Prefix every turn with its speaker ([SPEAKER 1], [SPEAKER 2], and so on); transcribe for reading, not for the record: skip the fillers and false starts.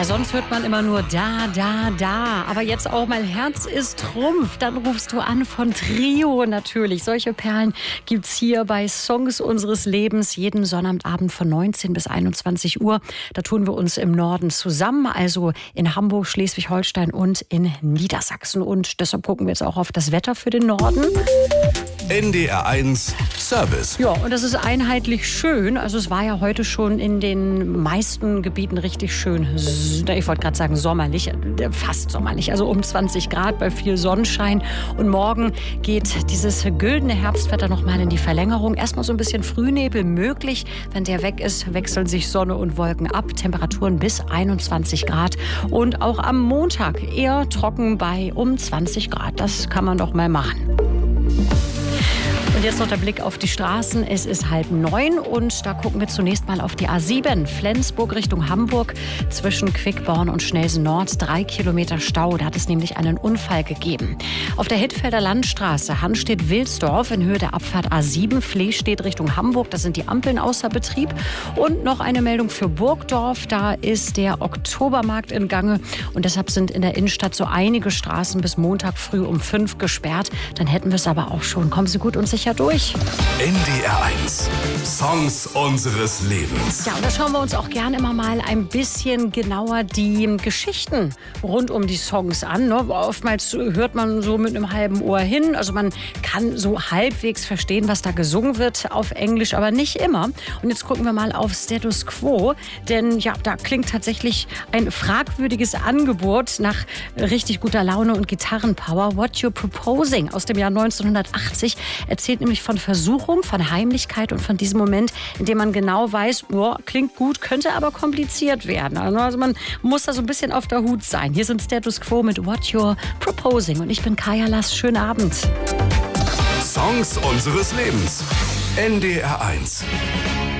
[SPEAKER 1] Ja, sonst hört man immer nur da, da, da. Aber jetzt auch mal Herz ist Trumpf. Dann rufst du an von Trio natürlich. Solche Perlen gibt's hier bei Songs unseres Lebens jeden Sonnabendabend von 19 bis 21 Uhr. Da tun wir uns im Norden zusammen, also in Hamburg, Schleswig-Holstein und in Niedersachsen. Und deshalb gucken wir jetzt auch auf das Wetter für den Norden.
[SPEAKER 2] NDR1 Service.
[SPEAKER 1] Ja, und das ist einheitlich schön. Also es war ja heute schon in den meisten Gebieten richtig schön. Ich wollte gerade sagen sommerlich, fast sommerlich. Also um 20 Grad bei viel Sonnenschein. Und morgen geht dieses güldene Herbstwetter noch mal in die Verlängerung. Erstmal so ein bisschen Frühnebel möglich. Wenn der weg ist, wechseln sich Sonne und Wolken ab. Temperaturen bis 21 Grad. Und auch am Montag eher trocken bei um 20 Grad. Das kann man doch mal machen. Und jetzt noch der Blick auf die Straßen. Es ist 8:30 und da gucken wir zunächst mal auf die A7. Flensburg Richtung Hamburg zwischen Quickborn und Schnelsen Nord. 3 Kilometer Stau. Da hat es nämlich einen Unfall gegeben. Auf der Hittfelder Landstraße Hanstedt-Wilsdorf in Höhe der Abfahrt A7. Flehstedt Richtung Hamburg. Da sind die Ampeln außer Betrieb. Und noch eine Meldung für Burgdorf. Da ist der Oktobermarkt in Gange. Und deshalb sind in der Innenstadt so einige Straßen bis Montag früh um 5 gesperrt. Dann hätten wir es aber auch schon. Kommen Sie gut und sicher durch.
[SPEAKER 2] NDR1 Songs unseres Lebens.
[SPEAKER 1] Ja, und da schauen wir uns auch gerne immer mal ein bisschen genauer die Geschichten rund um die Songs an. Ne? Oftmals hört man so mit einem halben Ohr hin. Also man kann so halbwegs verstehen, was da gesungen wird auf Englisch, aber nicht immer. Und jetzt gucken wir mal auf Status Quo. Denn ja, da klingt tatsächlich ein fragwürdiges Angebot nach richtig guter Laune und Gitarrenpower. What You're Proposing aus dem Jahr 1980 erzählt nämlich von Versuchung, von Heimlichkeit und von diesem Moment, in dem man genau weiß, oh, klingt gut, könnte aber kompliziert werden. Also man muss da so ein bisschen auf der Hut sein. Hier sind Status Quo mit What You're Proposing und ich bin Kaya Lass. Schönen Abend.
[SPEAKER 2] Songs unseres Lebens. NDR1.